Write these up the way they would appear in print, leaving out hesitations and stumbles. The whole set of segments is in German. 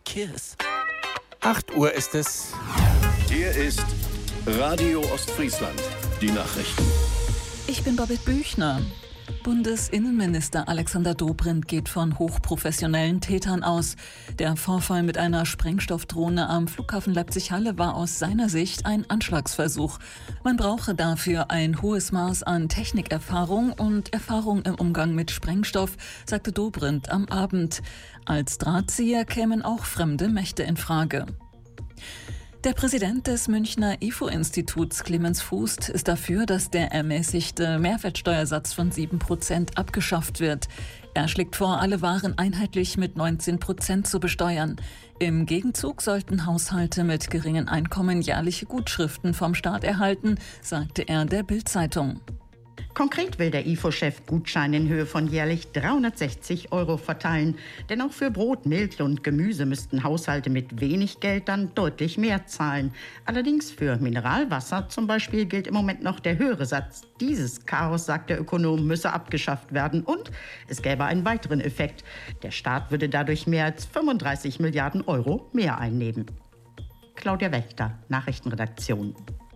Kiss. 8 Uhr ist es. Hier ist Radio Ostfriesland. Die Nachrichten. Ich bin Babette Büchner. Bundesinnenminister Alexander Dobrindt geht von hochprofessionellen Tätern aus. Der Vorfall mit einer Sprengstoffdrohne am Flughafen Leipzig-Halle war aus seiner Sicht ein Anschlagsversuch. Man brauche dafür ein hohes Maß an Technikerfahrung und Erfahrung im Umgang mit Sprengstoff, sagte Dobrindt am Abend. Als Drahtzieher kämen auch fremde Mächte in Frage. Der Präsident des Münchner IFO-Instituts, Clemens Fußt, ist dafür, dass der ermäßigte Mehrwertsteuersatz von 7% abgeschafft wird. Er schlägt vor, alle Waren einheitlich mit 19% zu besteuern. Im Gegenzug sollten Haushalte mit geringen Einkommen jährliche Gutschriften vom Staat erhalten, sagte er der Bild-Zeitung. Konkret will der IFO-Chef Gutscheine in Höhe von jährlich 360 € verteilen. Denn auch für Brot, Milch und Gemüse müssten Haushalte mit wenig Geld dann deutlich mehr zahlen. Allerdings für Mineralwasser zum Beispiel gilt im Moment noch der höhere Satz. Dieses Chaos, sagt der Ökonom, müsse abgeschafft werden. Und es gäbe einen weiteren Effekt. Der Staat würde dadurch mehr als 35 Milliarden € mehr einnehmen. Claudia Wächter, Nachrichtenredaktion.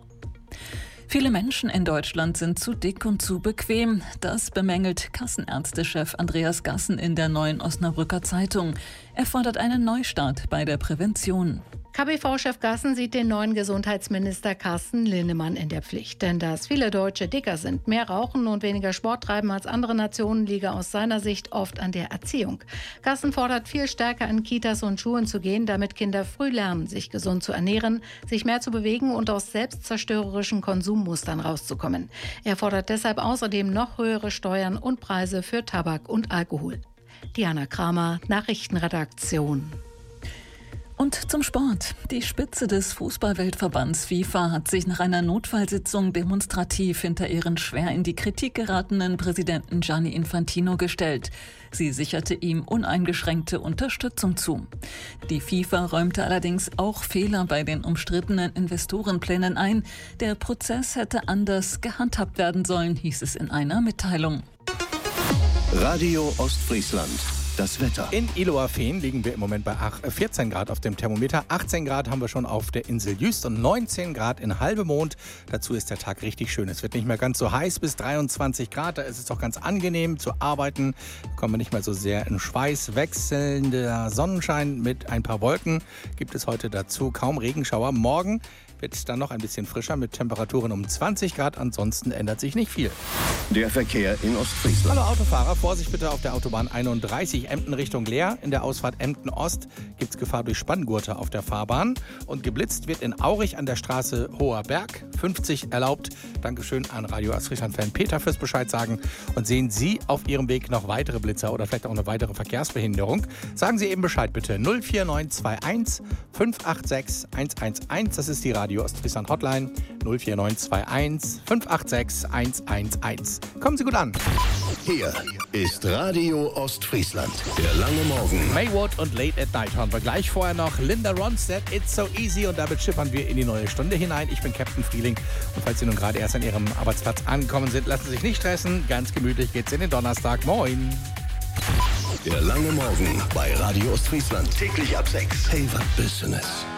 Viele Menschen in Deutschland sind zu dick und zu bequem. Das bemängelt Kassenärztechef Andreas Gassen in der Neuen Osnabrücker Zeitung. Er fordert einen Neustart bei der Prävention. KBV-Chef Gassen sieht den neuen Gesundheitsminister Carsten Linnemann in der Pflicht. Denn dass viele Deutsche dicker sind, mehr rauchen und weniger Sport treiben als andere Nationen, liege aus seiner Sicht oft an der Erziehung. Gassen fordert, viel stärker an Kitas und Schulen zu gehen, damit Kinder früh lernen, sich gesund zu ernähren, sich mehr zu bewegen und aus selbstzerstörerischen Konsummustern rauszukommen. Er fordert deshalb außerdem noch höhere Steuern und Preise für Tabak und Alkohol. Diana Kramer, Nachrichtenredaktion. Und zum Sport. Die Spitze des Fußballweltverbands FIFA hat sich nach einer Notfallsitzung demonstrativ hinter ihren schwer in die Kritik geratenen Präsidenten Gianni Infantino gestellt. Sie sicherte ihm uneingeschränkte Unterstützung zu. Die FIFA räumte allerdings auch Fehler bei den umstrittenen Investorenplänen ein. Der Prozess hätte anders gehandhabt werden sollen, hieß es in einer Mitteilung. Radio Ostfriesland. Das Wetter. In Illoa-Fehn liegen wir im Moment bei 14 Grad auf dem Thermometer. 18 Grad haben wir schon auf der Insel Jüst und 19 Grad in Halbemond. Dazu ist der Tag richtig schön. Es wird nicht mehr ganz so heiß, bis 23 Grad. Da ist es doch ganz angenehm zu arbeiten. Da kommen wir nicht mehr so sehr in Schweiß. Wechselnder Sonnenschein mit ein paar Wolken gibt es heute dazu. Kaum Regenschauer. Morgen wird es dann noch ein bisschen frischer mit Temperaturen um 20 Grad. Ansonsten ändert sich nicht viel. Der Verkehr in Ostfriesland. Hallo Autofahrer, Vorsicht bitte auf der Autobahn 31 Emden Richtung Leer. In der Ausfahrt Emden Ost gibt es Gefahr durch Spanngurte auf der Fahrbahn. Und geblitzt wird in Aurich an der Straße Hoher Berg. 50 erlaubt. Dankeschön an Radio Ostfriesland-Fan Peter fürs Bescheid sagen. Und sehen Sie auf Ihrem Weg noch weitere Blitzer oder vielleicht auch eine weitere Verkehrsbehinderung? Sagen Sie eben Bescheid bitte. 04921 586 111. Das ist die Radio Ostfriesland Hotline. 04921 586 111. Kommen Sie gut an. Hier ist Radio Ostfriesland. Der lange Morgen. Maywood und Late at Night hören wir gleich. Vorher noch Linda Ronstadt, It's So Easy. Und damit schippern wir in die neue Stunde hinein. Ich bin Captain Frieling. Und falls Sie nun gerade erst an Ihrem Arbeitsplatz angekommen sind, lassen Sie sich nicht stressen. Ganz gemütlich geht's in den Donnerstag. Moin. Der lange Morgen bei Radio Ostfriesland. Täglich ab 6. Hey, was Business.